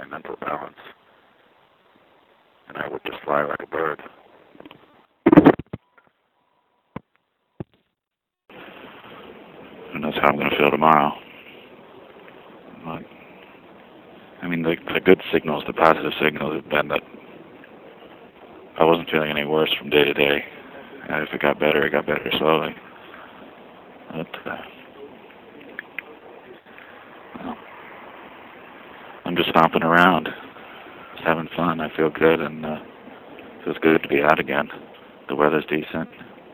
my mental balance, and I would just fly like a bird. Who knows how I'm going to feel tomorrow? But, I mean, the good signals, the positive signals have been that I wasn't feeling any worse from day to day. And if it got better slowly. But, well, I'm just stomping around, just having fun. I feel good, and it feels good to be out again. The weather's decent.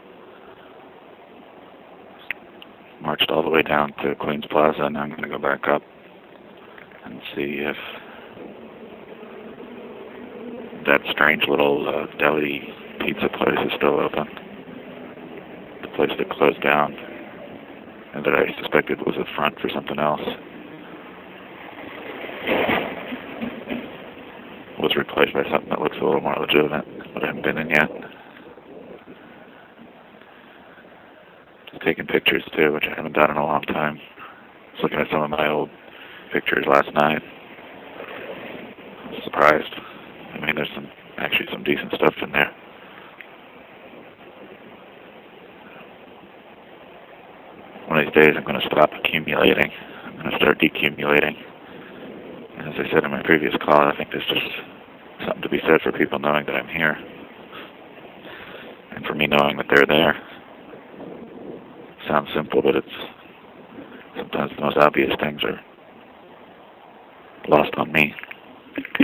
Marched all the way down to Queens Plaza, and now I'm going to go back up and see if that strange little deli pizza place is still open. The place that closed down and that I suspected was a front for something else was replaced by something that looks a little more legitimate, but I haven't been in yet. Just taking pictures too, which I haven't done in a long time. I was looking at some of my old pictures last night. I was surprised. I mean, there's actually some decent stuff in there. One of these days I'm going to stop accumulating. I'm going to start decumulating. And as I said in my previous call, I think there's just something to be said for people knowing that I'm here. And for me knowing that they're there. Sounds simple, but it's sometimes the most obvious things are lost on me.